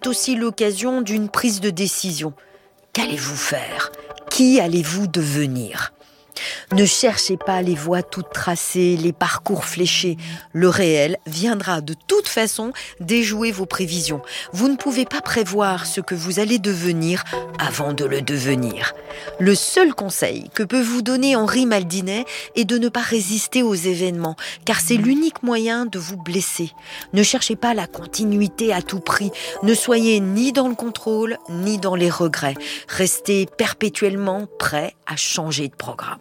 c'est aussi l'occasion d'une prise de décision. Qu'allez-vous faire ? Qui allez-vous devenir ? Ne cherchez pas les voies toutes tracées, les parcours fléchés. Le réel viendra de toute façon déjouer vos prévisions. Vous ne pouvez pas prévoir ce que vous allez devenir avant de le devenir. Le seul conseil que peut vous donner Henri Maldinet est de ne pas résister aux événements, car c'est l'unique moyen de vous blesser. Ne cherchez pas la continuité à tout prix. Ne soyez ni dans le contrôle, ni dans les regrets. Restez perpétuellement prêt à changer de programme.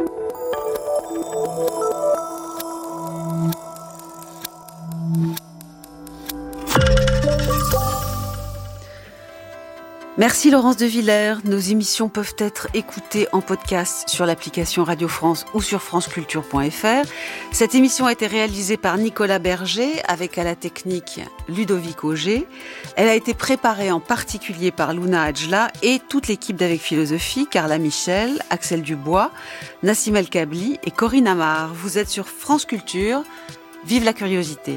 Merci Laurence de Villers. Nos émissions peuvent être écoutées en podcast sur l'application Radio France ou sur franceculture.fr. Cette émission a été réalisée par Nicolas Berger avec à la technique Ludovic Auger. Elle a été préparée en particulier par Luna Adjla et toute l'équipe d'Avec Philosophie, Carla Michel, Axel Dubois, Nassim El Kabli et Corinne Amar. Vous êtes sur France Culture. Vive la curiosité.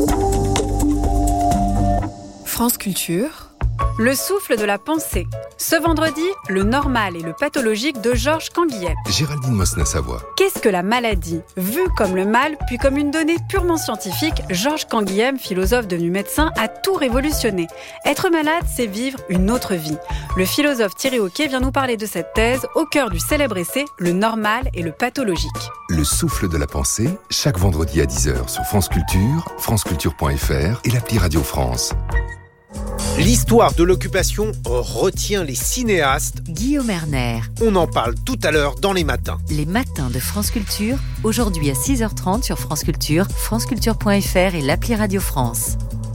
France Culture. Le souffle de la pensée. Ce vendredi, le normal et le pathologique de Georges Canguilhem. Géraldine Mosna-Savoie. Qu'est-ce que la maladie ? Vu comme le mal, puis comme une donnée purement scientifique, Georges Canguilhem, philosophe devenu médecin, a tout révolutionné. Être malade, c'est vivre une autre vie. Le philosophe Thierry Hauquet vient nous parler de cette thèse au cœur du célèbre essai « Le normal et le pathologique ». Le souffle de la pensée, chaque vendredi à 10h sur France Culture, franceculture.fr et l'appli Radio France. L'histoire de l'occupation retient les cinéastes. Guillaume Erner. On en parle tout à l'heure dans les matins. Les matins de France Culture, aujourd'hui à 6h30 sur France Culture, franceculture.fr et l'appli Radio France.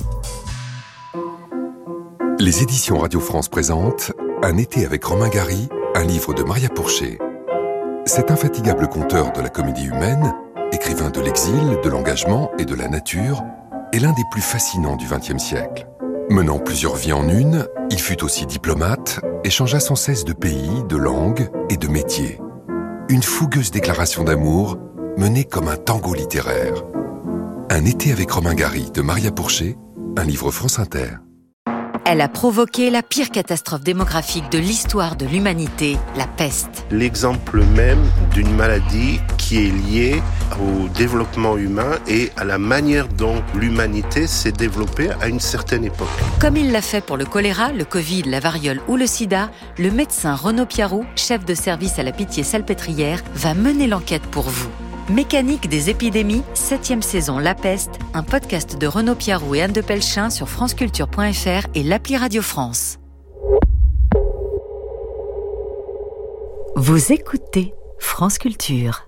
Les éditions Radio France présentent Un été avec Romain Gary, un livre de Maria Pourchet. Cet infatigable conteur de la comédie humaine, écrivain de l'exil, de l'engagement et de la nature, est l'un des plus fascinants du XXe siècle. Menant plusieurs vies en une, il fut aussi diplomate et changea sans cesse de pays, de langue et de métier. Une fougueuse déclaration d'amour menée comme un tango littéraire. Un été avec Romain Gary de Maria Pourchet, un livre France Inter. Elle a provoqué la pire catastrophe démographique de l'histoire de l'humanité, la peste. L'exemple même d'une maladie qui est liée au développement humain et à la manière dont l'humanité s'est développée à une certaine époque. Comme il l'a fait pour le choléra, le Covid, la variole ou le sida, le médecin Renaud Piarou, chef de service à la Pitié-Salpêtrière, va mener l'enquête pour vous. Mécanique des épidémies, 7e saison La Peste, un podcast de Renaud Piarou et Anne de Pelchin sur franceculture.fr et l'appli Radio France. Vous écoutez France Culture.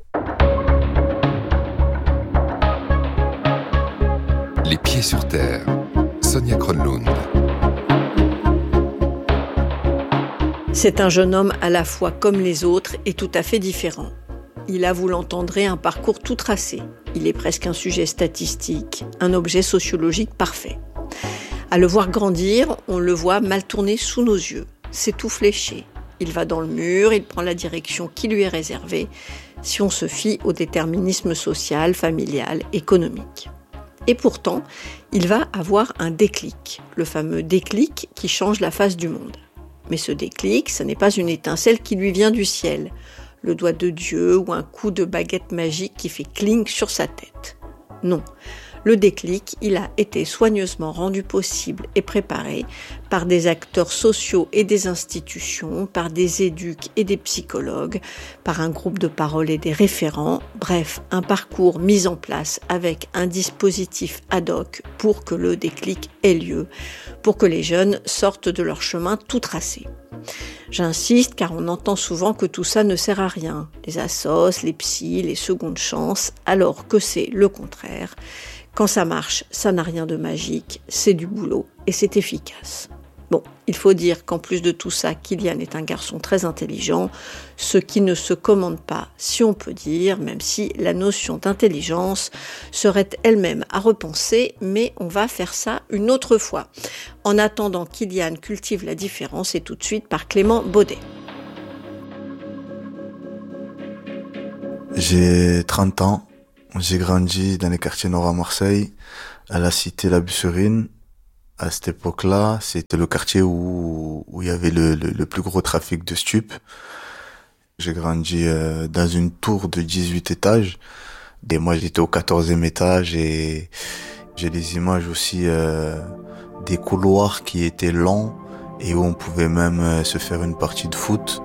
Les pieds sur terre, Sonia Kronlund. C'est un jeune homme à la fois comme les autres et tout à fait différent. Il a, vous l'entendrez, un parcours tout tracé. Il est presque un sujet statistique, un objet sociologique parfait. À le voir grandir, on le voit mal tourner sous nos yeux. C'est tout fléché. Il va dans le mur, il prend la direction qui lui est réservée, si on se fie au déterminisme social, familial, économique. Et pourtant, il va avoir un déclic, le fameux déclic qui change la face du monde. Mais ce déclic, ce n'est pas une étincelle qui lui vient du ciel, le doigt de Dieu ou un coup de baguette magique qui fait cling sur sa tête. Non, le déclic, il a été soigneusement rendu possible et préparé par des acteurs sociaux et des institutions, par des éduques et des psychologues, par un groupe de parole et des référents, bref, un parcours mis en place avec un dispositif ad hoc pour que le déclic ait lieu, pour que les jeunes sortent de leur chemin tout tracé. J'insiste car on entend souvent que tout ça ne sert à rien, les assos, les psys, les secondes chances, alors que c'est le contraire. Quand ça marche, ça n'a rien de magique, c'est du boulot et c'est efficace. Bon, il faut dire qu'en plus de tout ça, Kylian est un garçon très intelligent, ce qui ne se commande pas, si on peut dire, même si la notion d'intelligence serait elle-même à repenser, mais on va faire ça une autre fois. En attendant, Kylian cultive la différence et tout de suite par Clément Baudet. J'ai 30 ans, j'ai grandi dans les quartiers nord à Marseille, à la cité La Busserine. À cette époque-là, c'était le quartier où il y avait le plus gros trafic de stupes. J'ai grandi dans une tour de 18 étages. Et moi, j'étais au 14e étage et j'ai des images aussi des couloirs qui étaient longs et où on pouvait même se faire une partie de foot.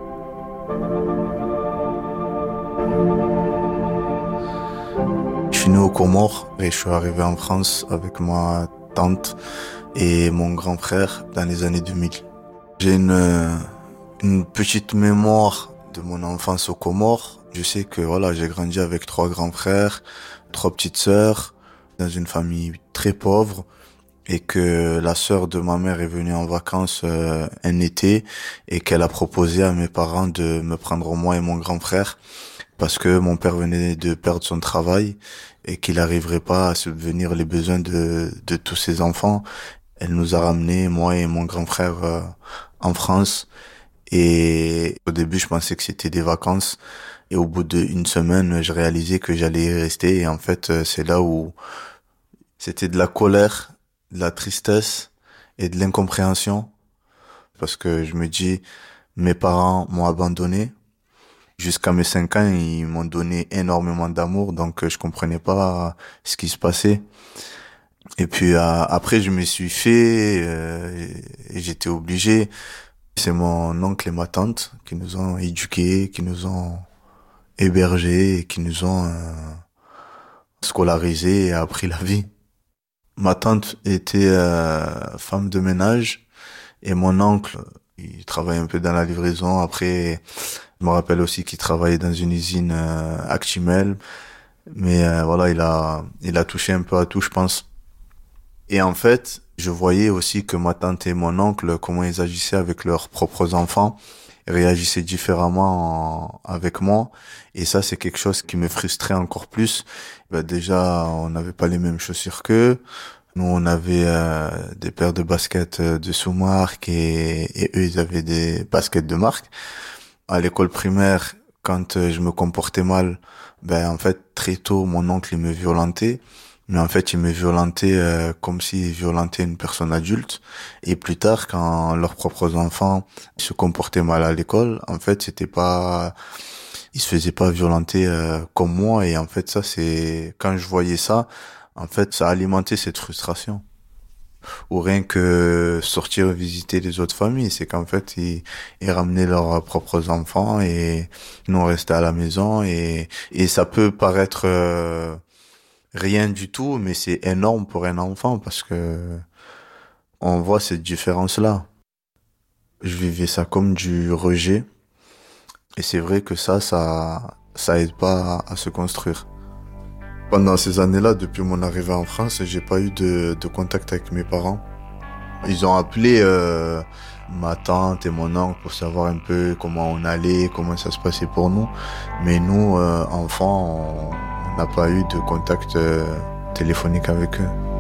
Je suis né aux Comores et je suis arrivé en France avec ma tante et mon grand frère dans les années 2000. J'ai une petite mémoire de mon enfance aux Comores. Je sais que voilà, j'ai grandi avec 3 grands frères, 3 petites sœurs, dans une famille très pauvre, et que la sœur de ma mère est venue en vacances un été et qu'elle a proposé à mes parents de me prendre moi et mon grand frère parce que mon père venait de perdre son travail et qu'il n'arriverait pas à subvenir les besoins de tous ses enfants. Elle nous a ramenés, moi et mon grand frère, en France. Et au début, je pensais que c'était des vacances. Et au bout d'une semaine, je réalisais que j'allais y rester. Et en fait, c'est là où c'était de la colère, de la tristesse et de l'incompréhension. Parce que je me dis, mes parents m'ont abandonné. Jusqu'à mes 5 ans, ils m'ont donné énormément d'amour. Donc, je comprenais pas ce qui se passait. Et puis, après, je me suis fait et j'étais obligé. C'est mon oncle et ma tante qui nous ont éduqués, qui nous ont hébergés et qui nous ont scolarisés et appris la vie. Ma tante était femme de ménage et mon oncle, il travaillait un peu dans la livraison. Après, je me rappelle aussi qu'il travaillait dans une usine Actimel. Mais voilà, il a touché un peu à tout, je pense. Et en fait, je voyais aussi que ma tante et mon oncle, comment ils agissaient avec leurs propres enfants, réagissaient différemment avec moi. Et ça, c'est quelque chose qui me frustrait encore plus. Déjà, on n'avait pas les mêmes chaussures qu'eux. Nous, on avait des paires de baskets de sous-marque et eux, ils avaient des baskets de marque. À l'école primaire, quand je me comportais mal, en fait, très tôt, mon oncle, il me violentait. Mais en fait, il me violentait comme s'il violentait une personne adulte. Et plus tard, quand leurs propres enfants se comportaient mal à l'école, en fait, ils se faisaient pas violenter comme moi. Et en fait, ça, c'est quand je voyais ça, en fait, ça alimentait cette frustration. Ou rien que sortir visiter les autres familles, c'est qu'en fait, ils ramenaient leurs propres enfants et nous on restait à la maison. Et ça peut paraître rien du tout, mais c'est énorme pour un enfant parce que on voit cette différence-là. Je vivais ça comme du rejet. Et c'est vrai que ça aide pas à se construire. Pendant ces années-là, depuis mon arrivée en France, j'ai pas eu de contact avec mes parents. Ils ont appelé ma tante et mon oncle pour savoir un peu comment on allait, comment ça se passait pour nous. Mais nous, enfants, on n'a pas eu de contact téléphonique avec eux.